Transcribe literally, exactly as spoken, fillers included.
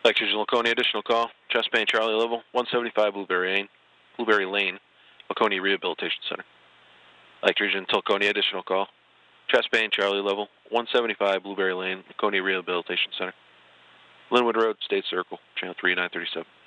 Electric Region Laconia, additional call. Chest pain, Charlie level, one seventy-five Blueberry Lane, Blueberry Lane, Laconia Rehabilitation Center. Electric Region Laconia, additional call. Chest pain, Charlie level, one seventy-five Blueberry Lane, Laconia Rehabilitation Center. Linwood Road, State Circle, channel three nine thirty-seven.